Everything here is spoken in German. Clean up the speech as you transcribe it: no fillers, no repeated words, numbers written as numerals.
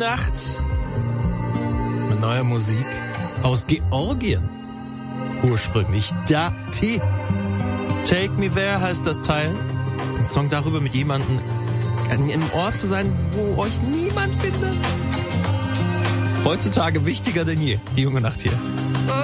Nacht mit neuer Musik aus Georgien. Ursprünglich Dati. Take Me There heißt das Teil. Ein Song darüber, mit jemandem an einem Ort zu sein, wo euch niemand findet. Heutzutage wichtiger denn je. Die junge Nacht hier.